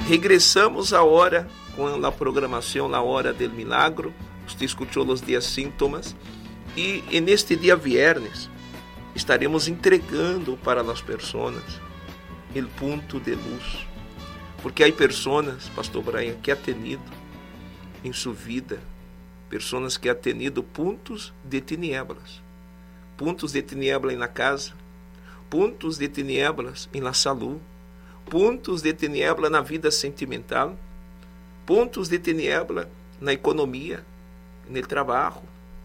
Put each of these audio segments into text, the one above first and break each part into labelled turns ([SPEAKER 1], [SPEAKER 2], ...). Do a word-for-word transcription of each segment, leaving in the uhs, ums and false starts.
[SPEAKER 1] Regressamos agora com a programação, a Hora del Milagro. Você escutou os dias síntomas. E neste dia viernes estaremos entregando para as pessoas o ponto de luz. Porque há pessoas, Pastor Brian, que ha tenido em sua vida, pessoas que ha tenido pontos de tinieblas. Pontos de tinieblas na casa, pontos de tinieblas em la saúde, pontos de tiniebla na vida sentimental, pontos de tiniebla na economia, no trabalho,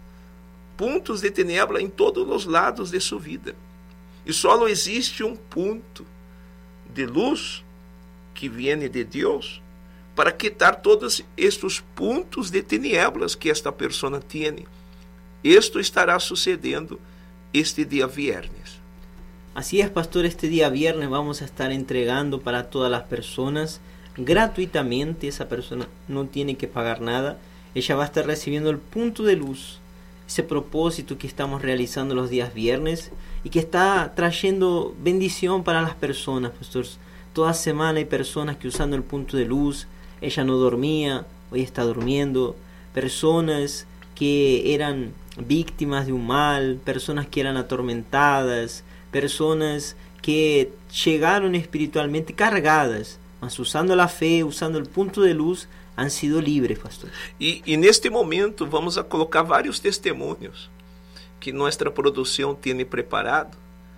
[SPEAKER 1] pontos de tiniebla em todos os lados de sua vida. E só existe um ponto de luz que viene de Deus para quitar todos estes pontos de tinieblas que esta pessoa tem. Isto estará sucedendo este dia viernes.
[SPEAKER 2] Así es, pastor, este día viernes vamos a estar entregando para todas las personas gratuitamente. Esa persona no tiene que pagar nada. Ella va a estar recibiendo el punto de luz, ese propósito que estamos realizando los días viernes y que está trayendo bendición para las personas, pastor. Toda semana hay personas que usando el punto de luz, ella no dormía, hoy está durmiendo. Personas que eran víctimas de un mal, personas que eran atormentadas, personas que llegaron espiritualmente cargadas, mas usando la fe, usando el punto de luz, han sido libres, pastor.
[SPEAKER 1] E, e neste momento vamos a colocar vários testemunhos que nossa produção tem preparado.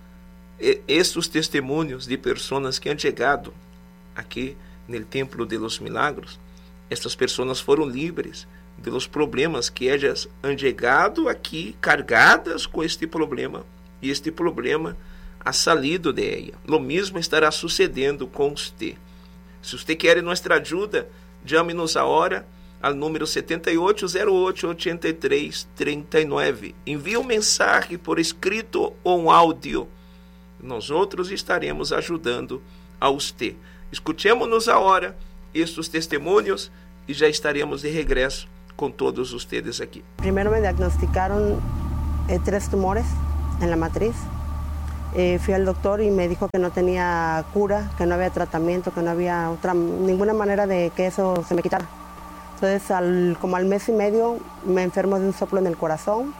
[SPEAKER 1] E, estes testemunhos de pessoas que han chegado aqui no Templo de los Milagros, estas pessoas foram livres de los problemas que elas han chegado aqui cargadas com este problema. E este problema ha salido de ella. Lo mesmo estará sucedendo com você. Se você quer nossa ajuda, chame-nos agora ao número setenta e oito zero oito oitenta e três trinta e nove. Envie um mensagem por escrito ou um áudio. Nós outros estaremos ajudando a você. Escutemos-nos agora estes testemunhos e já estaremos de regresso com todos vocês aqui.
[SPEAKER 3] Primeiro me diagnosticaram eh, três tumores en la matriz. Eh, fui al doctor y me dijo que no tenía cura, que no había tratamiento, que no había otra, ninguna manera de que eso se me quitara. Entonces, al, como al mes y medio, me enfermo de un soplo en el corazón.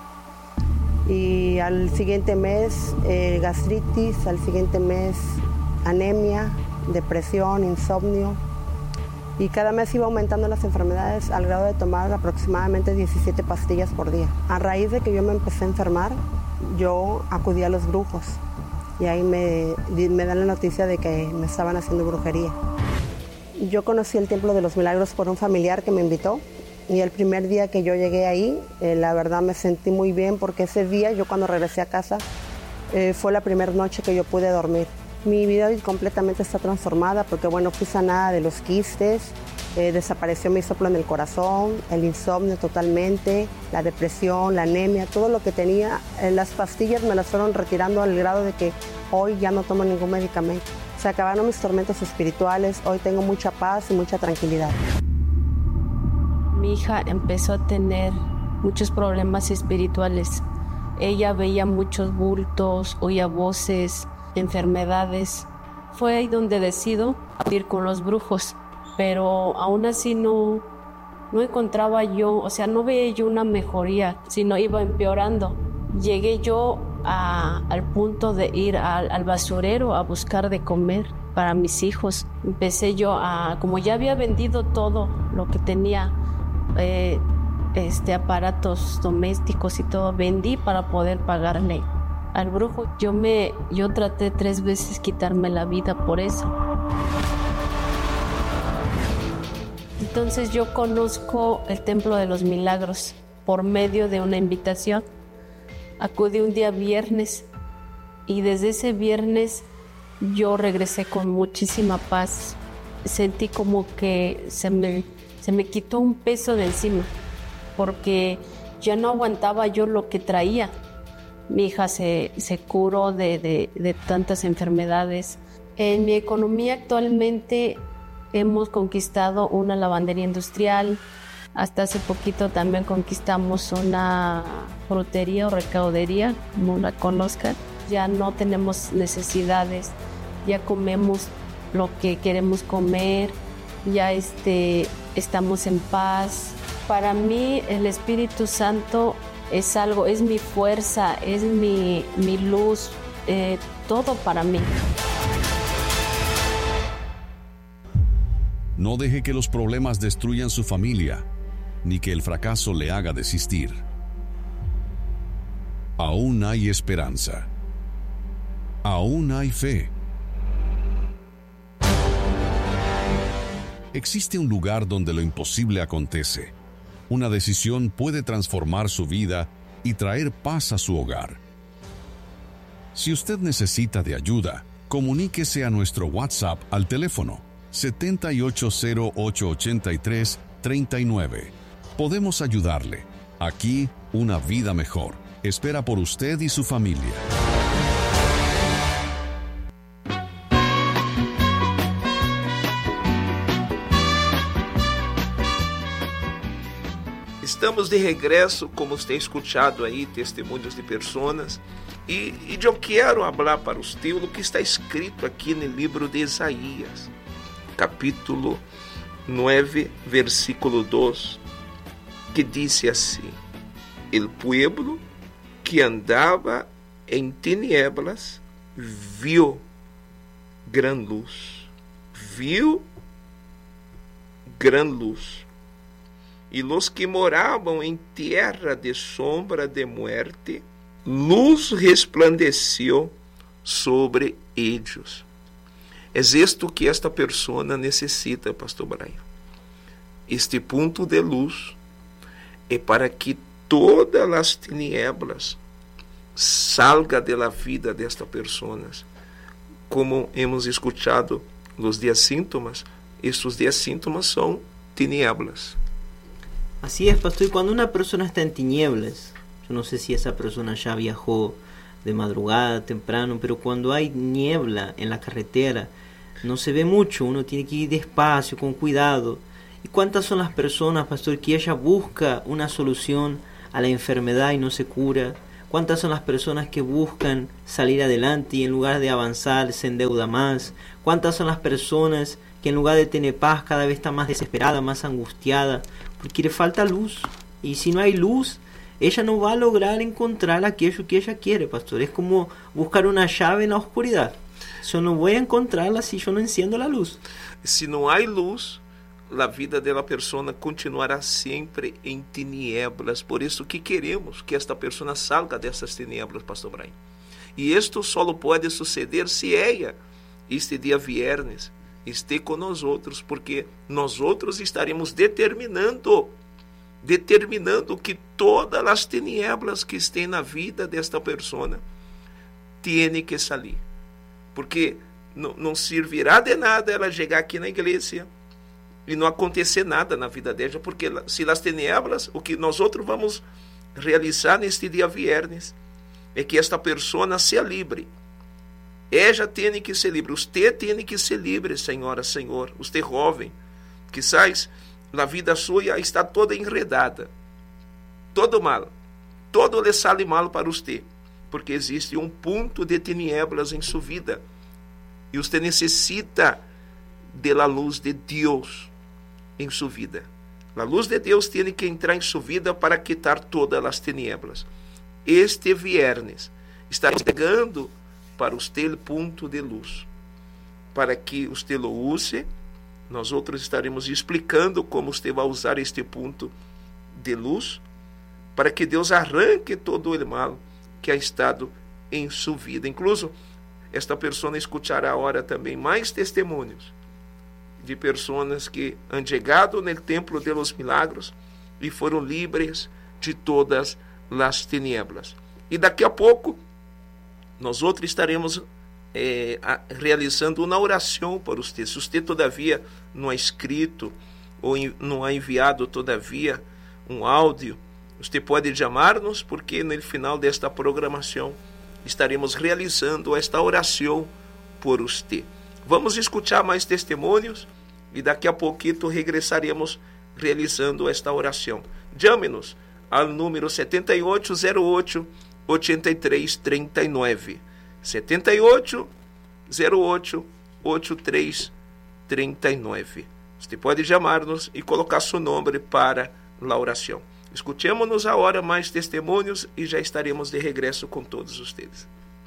[SPEAKER 3] Y al siguiente mes, eh, gastritis, al siguiente mes, anemia, depresión, insomnio. Y cada mes iba aumentando las enfermedades al grado de tomar aproximadamente diecisiete pastillas por día. A raíz de que yo me empecé a enfermar, yo acudí a los brujos y ahí me, me dan la noticia de que me estaban haciendo brujería. Yo conocí el Templo de los Milagros por un familiar que me invitó y el primer día que yo llegué ahí, eh, la verdad me sentí muy bien porque ese día yo cuando regresé a casa eh, fue la primera noche que yo pude dormir. Mi vida hoy completamente está transformada porque bueno, fui sanada de los quistes, eh, desapareció mi soplo en el corazón, el insomnio totalmente, la depresión, la anemia, todo lo que tenía. Eh, las pastillas me las fueron retirando al grado de que hoy ya no tomo ningún medicamento. Se acabaron mis tormentos espirituales, hoy tengo mucha paz y mucha tranquilidad.
[SPEAKER 4] Mi hija empezó a tener muchos problemas espirituales. Ella veía muchos bultos, oía voces, enfermedades. Fue ahí donde decido ir con los brujos, pero aún así no, no encontraba yo, o sea, no veía yo una mejoría, sino iba empeorando. Llegué yo a, al punto de ir al, al basurero a buscar de comer para mis hijos. Empecé yo a, como ya había vendido todo lo que tenía, eh, este, aparatos domésticos y todo, vendí para poder pagarle al brujo. Yo me, yo traté tres veces quitarme la vida por eso. Entonces yo conozco el Templo de los Milagros por medio de una invitación. Acudí un día viernes y desde ese viernes yo regresé con muchísima paz. Sentí como que se me, se me quitó un peso de encima porque ya no aguantaba yo lo que traía. Mi hija se, se curó de, de, de tantas enfermedades. En mi economía actualmente hemos conquistado una lavandería industrial. Hasta hace poquito también conquistamos una frutería o recaudería, como la conozcan. Ya no tenemos necesidades, ya comemos lo que queremos comer. ya este, estamos en paz. Para mí el Espíritu Santo es algo, es mi fuerza, es mi, mi luz, eh, todo para mí.
[SPEAKER 5] No deje que los problemas destruyan su familia, ni que el fracaso le haga desistir. Aún hay esperanza. Aún hay fe. Existe un lugar donde lo imposible acontece. Una decisión puede transformar su vida y traer paz a su hogar. Si usted necesita de ayuda, comuníquese a nuestro WhatsApp al teléfono siete ocho cero ocho ocho tres tres nueve. Podemos ayudarle. Aquí, una vida mejor espera por usted y su familia.
[SPEAKER 1] Estamos de regresso, como você tem escutado aí, testemunhos de pessoas, e, e eu quero falar para você o que está escrito aqui no livro de Isaías, capítulo nove, versículo dois, que diz assim: El pueblo que andava em tinieblas viu gran luz, viu gran luz. E los que moravam em terra de sombra de muerte, luz resplandeceu sobre eles. É isto que esta pessoa necessita, pastor Brian. Este ponto de luz é para que todas as tinieblas salga de la vida desta pessoa. Como hemos escuchado os dias síntomas, estes dias síntomas são tinieblas.
[SPEAKER 2] Así es, pastor. Y cuando una persona está en tinieblas, yo no sé si esa persona ya viajó de madrugada, temprano, pero cuando hay niebla en la carretera, no se ve mucho, uno tiene que ir despacio, con cuidado. ¿Y cuántas son las personas, pastor, que ella busca una solución a la enfermedad y no se cura? ¿Cuántas son las personas que buscan salir adelante y en lugar de avanzar se endeuda más? ¿Cuántas son las personas que en lugar de tener paz cada vez está más desesperada, más angustiada, porque le falta luz? Y si no hay luz, ella no va a lograr encontrar aquello que ella quiere, pastor. Es como buscar una llave en la oscuridad. Yo no voy a encontrarla si yo no enciendo la luz.
[SPEAKER 1] Se não há luz, a vida da pessoa continuará sempre em tinieblas. Por isso que queremos que esta pessoa salga dessas tinieblas, pastor Brian. E isto só pode suceder se ela, este dia viernes, esteja com nós outros, porque nós outros estaremos determinando, determinando que todas as tinieblas que estão na vida desta pessoa têm que sair. Porque não, não servirá de nada ela chegar aqui na igreja e não acontecer nada na vida dela, porque se as tinieblas, o que nós outros vamos realizar neste dia viernes é que esta pessoa seja livre. Ella tem que ser livre, você tem que ser livre, senhora, senhor, você jovem, quizás a vida sua está toda enredada, todo mal, todo lhe sale mal para você, porque existe um ponto de tinieblas em sua vida, e você necessita de la luz de Deus em sua vida. A luz de Deus tem que entrar em sua vida para quitar todas as tinieblas. Este viernes está chegando para você o ponto de luz, para que você lo use. Nós outros estaremos explicando como você vai usar este ponto de luz, para que Deus arranque todo o mal que ha estado em sua vida. Incluso, esta pessoa escutará agora também mais testemunhos de pessoas que han chegado no templo de los milagros e foram livres de todas as tinieblas. E daqui a pouco nós outros estaremos eh, realizando uma oração para você. Se você todavia não é escrito ou não ha enviado todavia um áudio, você pode chamar-nos, porque no final desta programação estaremos realizando esta oração por você. Vamos escutar mais testemunhos e daqui a pouquinho regressaremos realizando esta oração. Chame-nos ao número sete oito zero oito, oito três três nove. sete oito zero oito, oito três três nove. Você pode chamar-nos e colocar seu nome para a oração. Escuchemos agora mais testemunhos e já estaremos de regresso com todos vocês.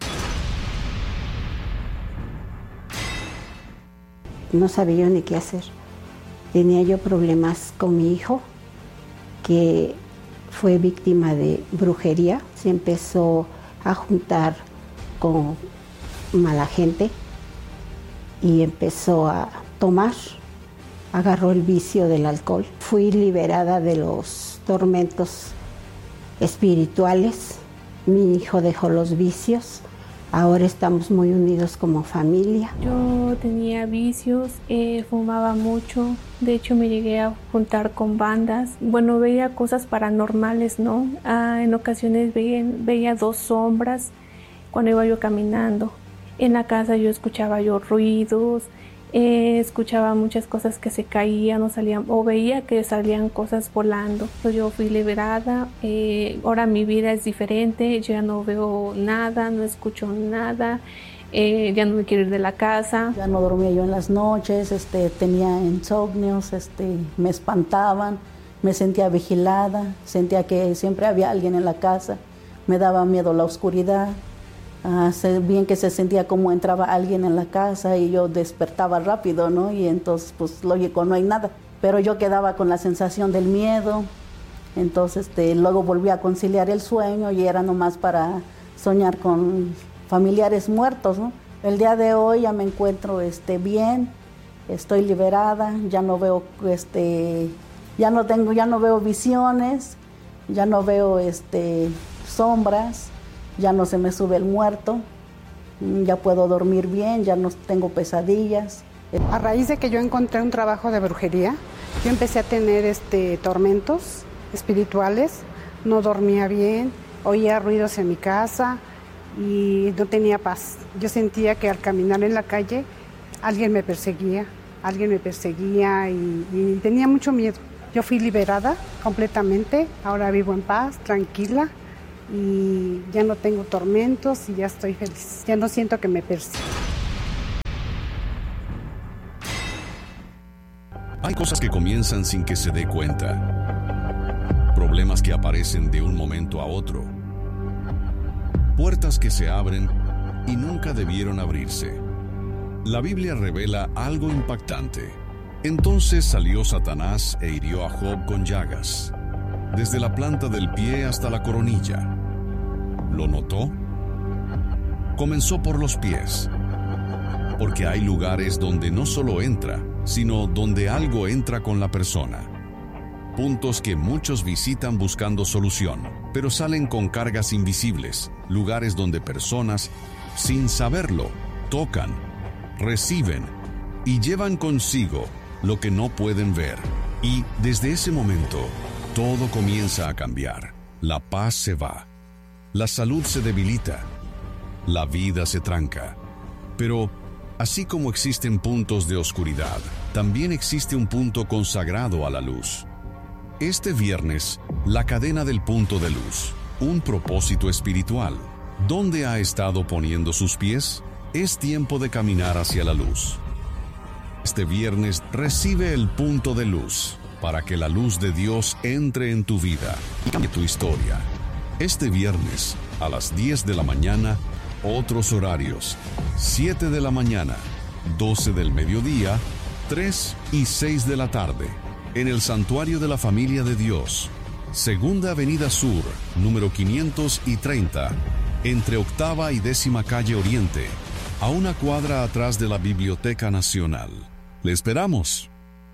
[SPEAKER 6] No sabía ni qué hacer. Tenía yo problemas con mi hijo, que fue víctima de brujería. Se empezó a juntar con mala gente y empezó a tomar. Agarró el vicio del alcohol. Fui liberada de los tormentos espirituales. Mi hijo dejó los vicios. Ahora estamos muy unidos como familia.
[SPEAKER 7] Yo tenía vicios, eh, fumaba mucho. De hecho, me llegué a juntar con bandas. Bueno, veía cosas paranormales, ¿no? Ah, en ocasiones veía, veía dos sombras cuando iba yo caminando. En la casa yo escuchaba yo ruidos. Eh, escuchaba muchas cosas que se caían o salían, o veía que salían cosas volando. Entonces yo fui liberada, eh, ahora mi vida es diferente, yo ya no veo nada, no escucho nada, eh, ya no me quiero ir de la casa.
[SPEAKER 8] Ya no dormía yo en las noches, este, tenía insomnios, este, me espantaban, me sentía vigilada, sentía que siempre había alguien en la casa, me daba miedo la oscuridad. Ah, sé bien que se sentía como entraba alguien en la casa y yo despertaba rápido, ¿no? Y entonces, pues, lógico, no hay nada. Pero yo quedaba con la sensación del miedo. Entonces, este, luego volví a conciliar el sueño y era nomás para soñar con familiares muertos, ¿no? El día de hoy ya me encuentro este, bien, estoy liberada, ya no veo, este, ya no tengo, ya no veo visiones, ya no veo este, sombras. Ya no se me sube el muerto, ya puedo dormir bien, ya no tengo pesadillas.
[SPEAKER 9] A raíz de que yo encontré un trabajo de brujería, yo empecé a tener este, tormentos espirituales, no dormía bien, oía ruidos en mi casa y no tenía paz. Yo sentía que al caminar en la calle alguien me perseguía, alguien me perseguía y, y tenía mucho miedo. Yo fui liberada completamente, ahora vivo en paz, tranquila. Y ya no tengo tormentos y ya estoy feliz. Ya no siento que me persigan.
[SPEAKER 5] Hay cosas que comienzan sin que se dé cuenta. Problemas que aparecen de un momento a otro. Puertas que se abren y nunca debieron abrirse. La Biblia revela algo impactante. Entonces salió Satanás e hirió a Job con llagas, desde la planta del pie hasta la coronilla. ¿Lo notó? Comenzó por los pies, porque hay lugares donde no solo entra, sino donde algo entra con la persona. Puntos que muchos visitan buscando solución, pero salen con cargas invisibles, lugares donde personas, sin saberlo, tocan, reciben y llevan consigo lo que no pueden ver. Y desde ese momento, todo comienza a cambiar. La paz se va. La salud se debilita. La vida se tranca. Pero, así como existen puntos de oscuridad, también existe un punto consagrado a la luz. Este viernes, la cadena del punto de luz, un propósito espiritual. ¿Dónde ha estado poniendo sus pies? Es tiempo de caminar hacia la luz. Este viernes, recibe el punto de luz, para que la luz de Dios entre en tu vida y cambie tu historia. Este viernes, a las diez de la mañana, otros horarios, siete de la mañana, doce del mediodía, tres y seis de la tarde, en el Santuario de la Familia de Dios, Segunda Avenida Sur, número quinientos treinta, entre Octava y Décima Calle Oriente, a una cuadra atrás de la Biblioteca Nacional. ¡Le esperamos!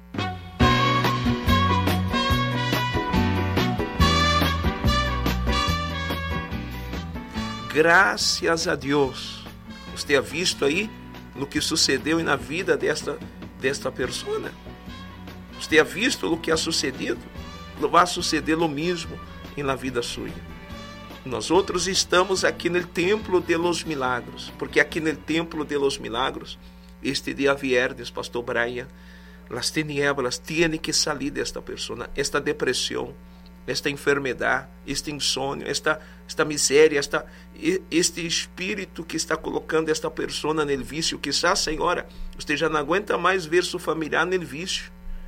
[SPEAKER 1] Graças a Deus. Você ha visto aí no que sucedeu na vida desta, desta pessoa? Você ha visto o que ha sucedido? Vai suceder o mesmo na vida sua. Nós outros estamos aqui no Templo de los Milagros, porque aqui no Templo de los Milagros, este dia viernes, Pastor Brian, as tinieblas têm que sair desta pessoa, esta depressão, esta enfermidade, este insônio, esta, esta miséria, esta, este espírito que está colocando esta pessoa no vício. Quizás, Senhora, você já não aguenta mais ver seu familiar no vício.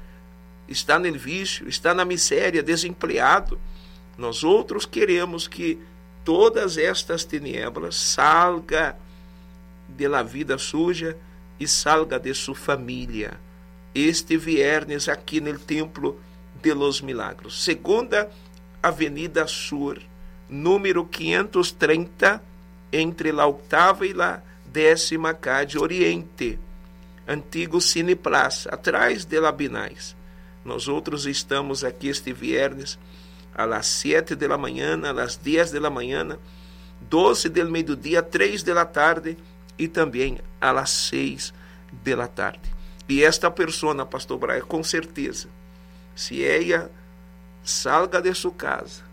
[SPEAKER 1] está no vício, está na miséria, desempregado. Nós outros queremos que todas estas tinieblas salga de la vida suja e salga de sua família. Este viernes aqui no Templo de los Milagros, segunda Avenida Sur, número quinhentos e trinta, entre a oitava e a décima calle Oriente, antigo Cine Plaza, atrás de la Binais. Nós outros estamos aqui este viernes a las sete de la manhã, a las dez de la manhã, doze del meio-dia, três de la tarde e também a las seis de la tarde. E esta pessoa, pastor Braia, com certeza, se ela salga de sua casa,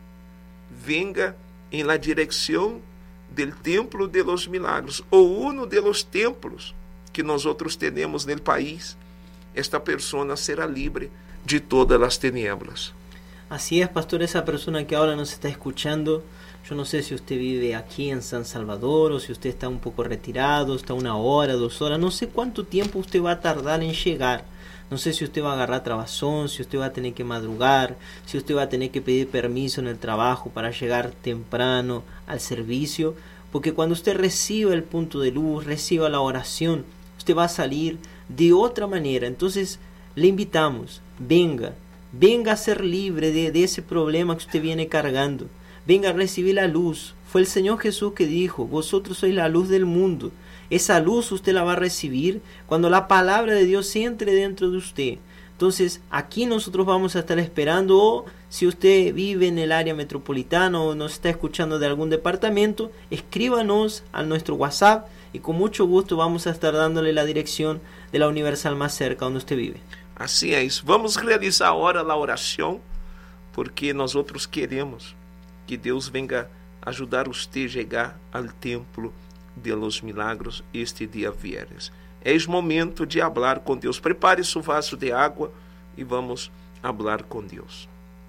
[SPEAKER 1] venga em la direção del Templo de los Milagros, ou uno de los templos que nós outros temos no país, esta pessoa será livre de todas as tinieblas.
[SPEAKER 2] Así es, pastor, esa persona que ahora nos está escuchando, yo no sé si usted vive aquí en San Salvador o si usted está un poco retirado, está una hora, dos horas, no sé cuánto tiempo usted va a tardar en llegar. No sé si usted va a agarrar trabazón, si usted va a tener que madrugar, si usted va a tener que pedir permiso en el trabajo para llegar temprano al servicio, porque cuando usted reciba el punto de luz, reciba la oración, usted va a salir de otra manera. Entonces le invitamos, venga, venga a ser libre de, de ese problema que usted viene cargando, venga a recibir la luz. Fue el Señor Jesús que dijo, vosotros sois la luz del mundo. Esa luz usted la va a recibir cuando la palabra de Dios entre dentro de usted. Entonces aquí nosotros vamos a estar esperando, o si usted vive en el área metropolitana o nos está escuchando de algún departamento, escríbanos a nuestro WhatsApp y con mucho gusto vamos a estar dándole la dirección de la Universal más cerca donde usted vive.
[SPEAKER 1] Assim é isso. Vamos realizar agora a oração, porque nós outros queremos que Deus venga ajudar você a chegar ao Templo de los Milagros este dia viernes. É o momento de falar com Deus. Prepare seu vaso de água e vamos falar com Deus.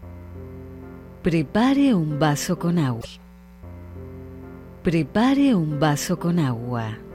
[SPEAKER 10] Prepare un vaso con agua. Prepare un vaso con agua.